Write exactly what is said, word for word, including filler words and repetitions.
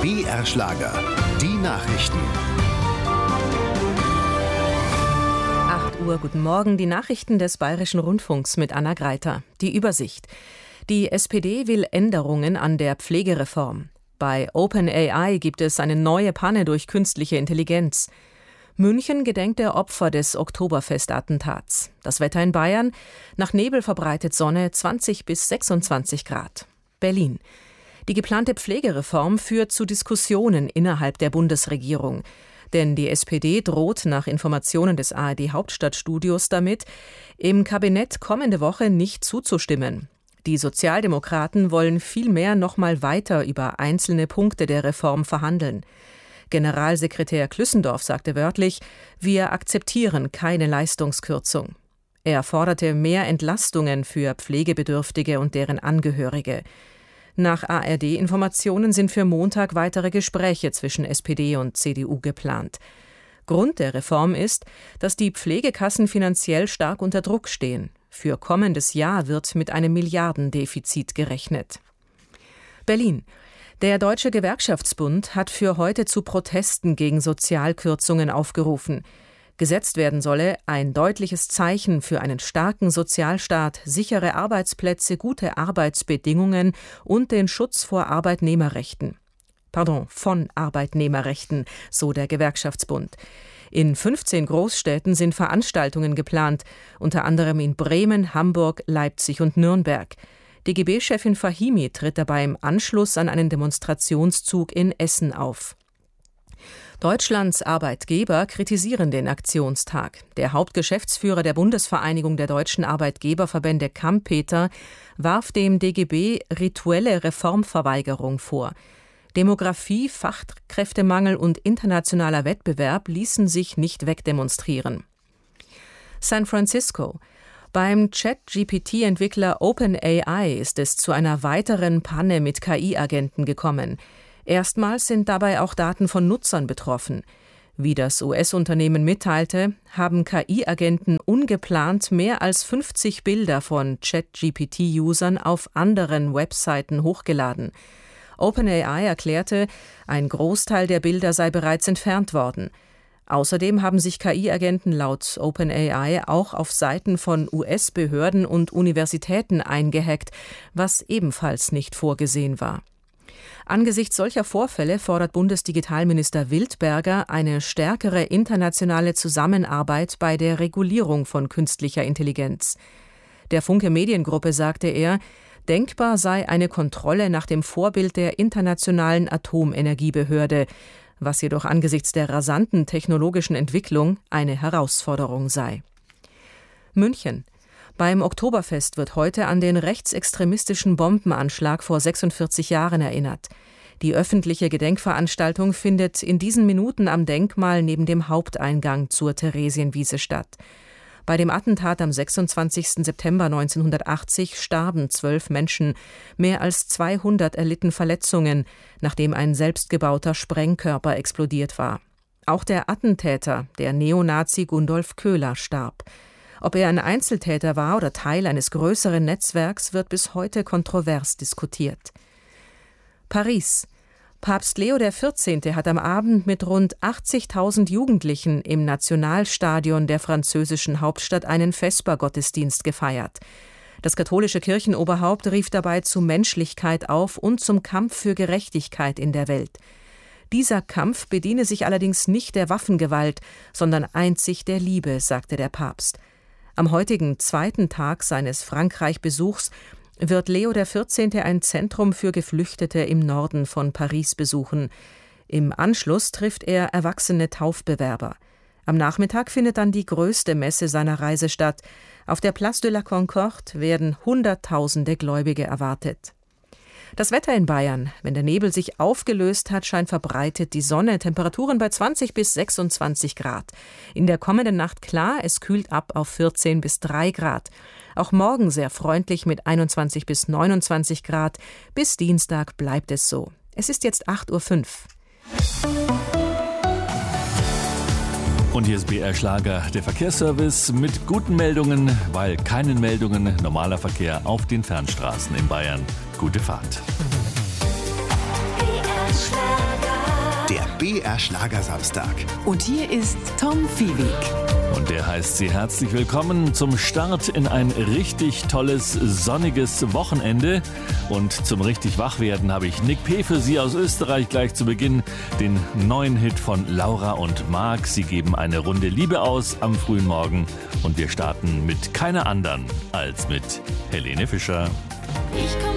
B R-Schlager, die Nachrichten. acht Uhr, guten Morgen, die Nachrichten des Bayerischen Rundfunks mit Anna Greiter. Die Übersicht. Die S P D will Änderungen an der Pflegereform. Bei OpenAI gibt es eine neue Panne durch künstliche Intelligenz. München gedenkt der Opfer des Oktoberfestattentats. Das Wetter in Bayern: nach Nebel verbreitet Sonne, zwanzig bis sechsundzwanzig Grad. Berlin. Die geplante Pflegereform führt zu Diskussionen innerhalb der Bundesregierung. Denn die S P D droht nach Informationen des A R D-Hauptstadtstudios damit, im Kabinett kommende Woche nicht zuzustimmen. Die Sozialdemokraten wollen vielmehr noch mal weiter über einzelne Punkte der Reform verhandeln. Generalsekretär Klüssendorf sagte wörtlich: Wir akzeptieren keine Leistungskürzung. Er forderte mehr Entlastungen für Pflegebedürftige und deren Angehörige. Nach A R D-Informationen sind für Montag weitere Gespräche zwischen S P D und C D U geplant. Grund der Reform ist, dass die Pflegekassen finanziell stark unter Druck stehen. Für kommendes Jahr wird mit einem Milliardendefizit gerechnet. Berlin. Der Deutsche Gewerkschaftsbund hat für heute zu Protesten gegen Sozialkürzungen aufgerufen. Gesetzt werden solle ein deutliches Zeichen für einen starken Sozialstaat, sichere Arbeitsplätze, gute Arbeitsbedingungen und den Schutz vor Arbeitnehmerrechten. Pardon, von Arbeitnehmerrechten, so der Gewerkschaftsbund. In fünfzehn Großstädten sind Veranstaltungen geplant, unter anderem in Bremen, Hamburg, Leipzig und Nürnberg. D G B-Chefin Fahimi tritt dabei im Anschluss an einen Demonstrationszug in Essen auf. Deutschlands Arbeitgeber kritisieren den Aktionstag. Der Hauptgeschäftsführer der Bundesvereinigung der deutschen Arbeitgeberverbände Kampeter warf dem D G B rituelle Reformverweigerung vor. Demografie, Fachkräftemangel und internationaler Wettbewerb ließen sich nicht wegdemonstrieren. San Francisco. Beim Chat-G P T-Entwickler OpenAI ist es zu einer weiteren Panne mit K I-Agenten gekommen. Erstmals sind dabei auch Daten von Nutzern betroffen. Wie das U S-Unternehmen mitteilte, haben K I-Agenten ungeplant mehr als fünfzig Bilder von Chat-G P T-Usern auf anderen Webseiten hochgeladen. OpenAI erklärte, ein Großteil der Bilder sei bereits entfernt worden. Außerdem haben sich K I-Agenten laut OpenAI auch auf Seiten von U S-Behörden und Universitäten eingehackt, was ebenfalls nicht vorgesehen war. Angesichts solcher Vorfälle fordert Bundesdigitalminister Wildberger eine stärkere internationale Zusammenarbeit bei der Regulierung von künstlicher Intelligenz. Der Funke Mediengruppe sagte er, denkbar sei eine Kontrolle nach dem Vorbild der Internationalen Atomenergiebehörde, was jedoch angesichts der rasanten technologischen Entwicklung eine Herausforderung sei. München. Beim Oktoberfest wird heute an den rechtsextremistischen Bombenanschlag vor sechsundvierzig Jahren erinnert. Die öffentliche Gedenkveranstaltung findet in diesen Minuten am Denkmal neben dem Haupteingang zur Theresienwiese statt. Bei dem Attentat am sechsundzwanzigsten September neunzehnhundertachtzig starben zwölf Menschen, mehr als zweihundert erlitten Verletzungen, nachdem ein selbstgebauter Sprengkörper explodiert war. Auch der Attentäter, der Neonazi Gundolf Köhler, starb. Ob er ein Einzeltäter war oder Teil eines größeren Netzwerks, wird bis heute kontrovers diskutiert. Paris. Papst Leo der Vierzehnte hat am Abend mit rund achtzigtausend Jugendlichen im Nationalstadion der französischen Hauptstadt einen Vespergottesdienst gefeiert. Das katholische Kirchenoberhaupt rief dabei zu Menschlichkeit auf und zum Kampf für Gerechtigkeit in der Welt. Dieser Kampf bediene sich allerdings nicht der Waffengewalt, sondern einzig der Liebe, sagte der Papst. Am heutigen zweiten Tag seines Frankreich-Besuchs wird Leo der Vierzehnte ein Zentrum für Geflüchtete im Norden von Paris besuchen. Im Anschluss trifft er erwachsene Taufbewerber. Am Nachmittag findet dann die größte Messe seiner Reise statt. Auf der Place de la Concorde werden Hunderttausende Gläubige erwartet. Das Wetter in Bayern. Wenn der Nebel sich aufgelöst hat, scheint verbreitet die Sonne. Temperaturen bei zwanzig bis sechsundzwanzig Grad. In der kommenden Nacht klar, es kühlt ab auf vierzehn bis drei Grad. Auch morgen sehr freundlich mit einundzwanzig bis neunundzwanzig Grad. Bis Dienstag bleibt es so. Es ist jetzt acht Uhr fünf. Und hier ist B R Schlager, der Verkehrsservice mit guten Meldungen, weil keinen Meldungen, normaler Verkehr auf den Fernstraßen in Bayern. Gute Fahrt. B R Schlager. der B R Schlagersamstag. Und hier ist Tom Fiebig. Und der heißt Sie herzlich willkommen zum Start in ein richtig tolles, sonniges Wochenende. Und zum richtig Wachwerden habe ich Nick P. für Sie aus Österreich gleich zu Beginn. Den neuen Hit von Laura und Marc. Sie geben eine Runde Liebe aus am frühen Morgen. Und wir starten mit keiner anderen als mit Helene Fischer. Ich komm